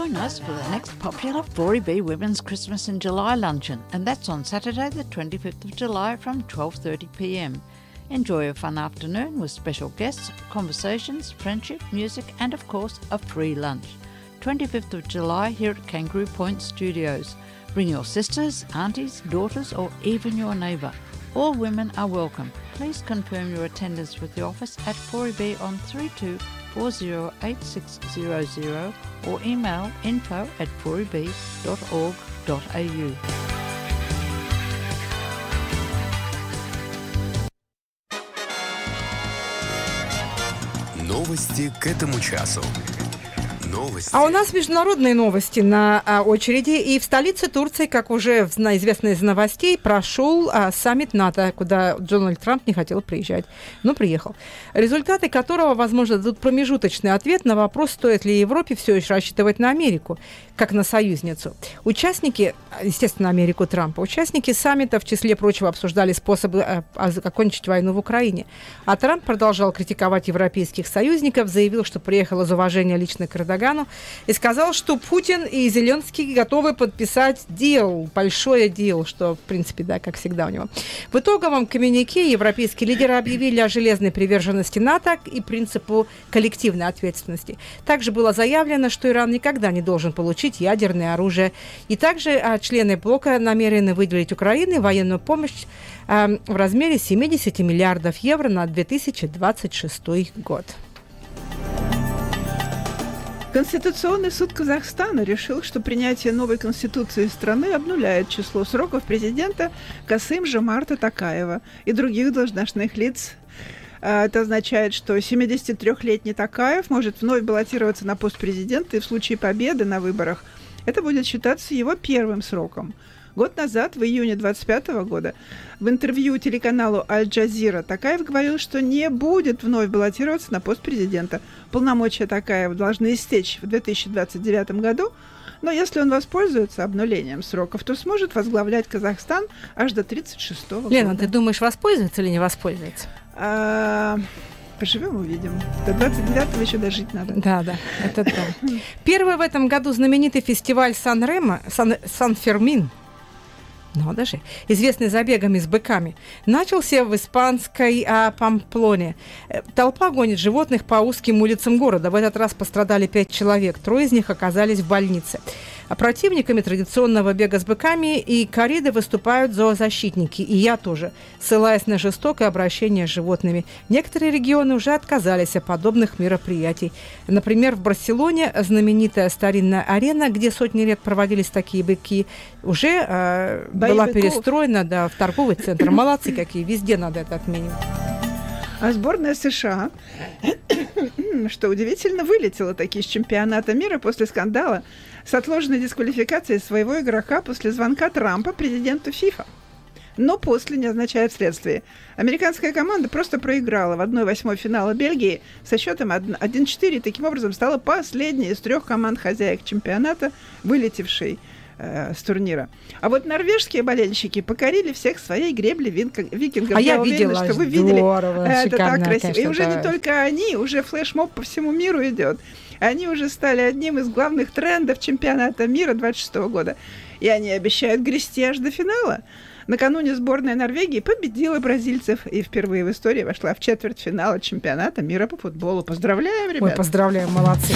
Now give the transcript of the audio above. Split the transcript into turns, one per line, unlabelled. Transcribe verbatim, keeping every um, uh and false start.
join us for the next popular four E B Women's Christmas in July luncheon, and that's on Saturday the twenty-fifth of July from twelve thirty p m. Enjoy a fun afternoon with special guests, conversations, friendship, music and of course a free lunch. twenty-fifth of July here at Kangaroo Point Studios. Bring your sisters, aunties, daughters or even your neighbour. All women are welcome. Please confirm your attendance with the office at four E B on three two four zero eight six zero zero or email info at four e b dot org dot a u.
Новости к этому часу. Новости.
А у нас международные новости на а, очереди. И в столице Турции, как уже известно из новостей, прошел а, саммит НАТО, куда Дональд Трамп не хотел приезжать, но приехал. Результаты которого, возможно, дадут промежуточный ответ на вопрос, стоит ли Европе все еще рассчитывать на Америку, как на союзницу. Участники, естественно, Америку Трампа, участники саммита, в числе прочего, обсуждали способы а, а, закончить войну в Украине. А Трамп продолжал критиковать европейских союзников, заявил, что приехал из уважения лично к Эрдогану, и сказал, что Путин и Зеленский готовы подписать дел, большой дел, что, в принципе, да, как всегда у него. В итоговом коммюнике европейские лидеры объявили о железной приверженности НАТО и принципу коллективной ответственности. Также было заявлено, что Иран никогда не должен получить ядерное оружие. И также а, члены блока намерены выделить Украине военную помощь а, в размере семьдесят миллиардов евро на две тысячи двадцать шестой год.
Конституционный суд Казахстана решил, что принятие новой конституции страны обнуляет число сроков президента Касым-Жомарта Токаева и других должностных лиц. Это означает, что семидесятитрёхлетний Токаев может вновь баллотироваться на пост президента, и в случае победы на выборах это будет считаться его первым сроком. Год назад, в июне двадцать пятого года, в интервью телеканалу «Аль-Джазира» Токаев говорил, что не будет вновь баллотироваться на пост президента. Полномочия Токаева должны истечь в две тысячи двадцать девятом году, но если он воспользуется обнулением сроков, то сможет возглавлять Казахстан аж до тридцать шестого года.
Лена, ты думаешь, воспользуется или не воспользуется?
А... Поживем, увидим. До двадцать девятого еще дожить надо.
Да, да, это да. Первый в этом году знаменитый фестиваль Сан-Ремо, Сан, Сан-Фермин, ну, даже известный забегами с быками, начался в испанской а, Памплоне. Толпа гонит животных по узким улицам города. В этот раз пострадали пять человек. Трое из них оказались в больнице. А противниками традиционного бега с быками и корриды выступают зоозащитники. И я тоже, ссылаясь на жестокое обращение с животными. Некоторые регионы уже отказались от подобных мероприятий. Например, в Барселоне знаменитая старинная арена, где сотни лет проводились такие быки, уже э, была быков. перестроена да, в торговый центр. Молодцы какие, везде надо это отменить.
А сборная США, что удивительно, вылетела таки из чемпионата мира после скандала с отложенной дисквалификацией своего игрока после звонка Трампа президенту ФИФА. Но после не означает вследствие. Американская команда просто проиграла в одной восьмой финала Бельгии со счетом один четыре и таким образом стала последней из трех команд хозяек чемпионата, вылетевшей э, с турнира. А вот норвежские болельщики покорили всех своей греблей викингов.
А
я,
я
уверена,
видела,
что вы
здорово,
видели. Это так красиво.
Конечно,
и уже
да.
не только они, уже флешмоб по всему миру идет. Они уже стали одним из главных трендов чемпионата мира двадцать шестого года. И они обещают грести аж до финала. Накануне сборная Норвегии победила бразильцев и впервые в истории вошла в четвертьфинал чемпионата мира по футболу. Поздравляем, ребята!
Ой, поздравляем, молодцы!